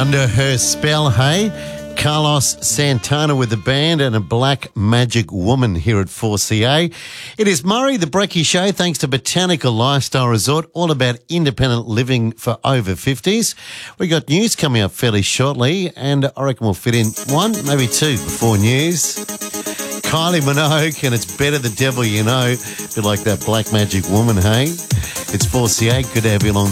Under her spell, hey? Carlos Santana with the band and a Black Magic Woman here at 4CA. It is Murray, the Brekkie Show, thanks to Botanical Lifestyle Resort, all about independent living for over 50s. We got news coming up fairly shortly, and I reckon we'll fit in one, maybe two before news. Kylie Minogue, and it's Better the Devil You Know. A bit like that Black Magic Woman, hey? It's 4CA. Good to have you along